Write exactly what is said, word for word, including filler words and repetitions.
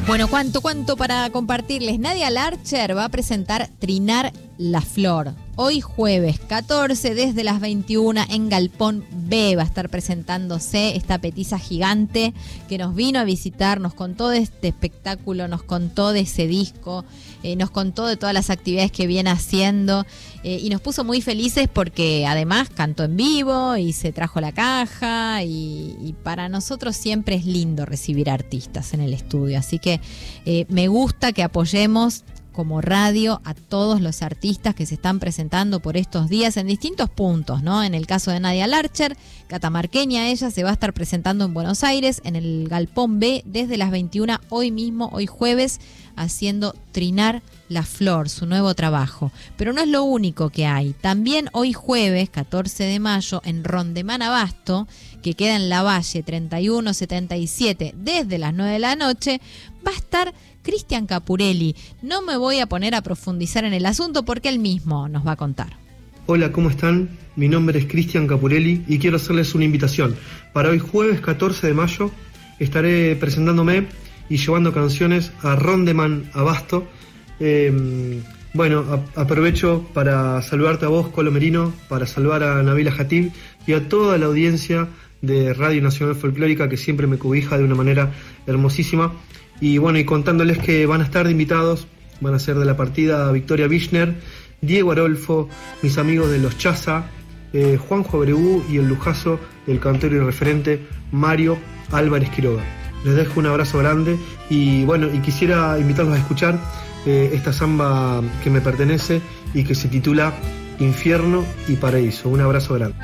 Bueno, cuánto, cuánto para compartirles. Nadia Larcher va a presentar Trinar la Flor. Hoy jueves catorce, desde las veintiuna, en Galpón B va a estar presentándose esta petiza gigante que nos vino a visitar, nos contó de este espectáculo, nos contó de ese disco, eh, nos contó de todas las actividades que viene haciendo eh, y nos puso muy felices porque además cantó en vivo y se trajo la caja y, y para nosotros siempre es lindo recibir artistas en el estudio, así que eh, me gusta que apoyemos como radio a todos los artistas que se están presentando por estos días en distintos puntos, ¿no? En el caso de Nadia Larcher, catamarqueña, ella se va a estar presentando en Buenos Aires, en el Galpón B, desde las veintiuna, hoy mismo, hoy jueves, haciendo Trinar la Flor, su nuevo trabajo. Pero no es lo único que hay. También hoy jueves, catorce de mayo, en Rondemán Abasto, que queda en Lavalle treinta y uno setenta y siete, desde las nueve de la noche, va a estar Cristian Capurelli. No me voy a poner a profundizar en el asunto porque él mismo nos va a contar. Hola, ¿cómo están? Mi nombre es Cristian Capurelli y quiero hacerles una invitación. Para hoy jueves catorce de mayo estaré presentándome y llevando canciones a Rondemán Abasto. Eh, bueno, a, aprovecho para saludarte a vos, Colo Merino, para saludar a Nabila Jatib y a toda la audiencia de Radio Nacional Folclórica que siempre me cobija de una manera hermosísima. Y bueno, y contándoles que van a estar de invitados, van a ser de la partida Victoria Bichner, Diego Arolfo, mis amigos de Los Chaza, eh, Juanjo Abreu y el lujazo del cantor y referente Mario Álvarez Quiroga. Les dejo un abrazo grande y bueno, y quisiera invitarlos a escuchar eh, esta samba que me pertenece y que se titula Infierno y Paraíso. Un abrazo grande.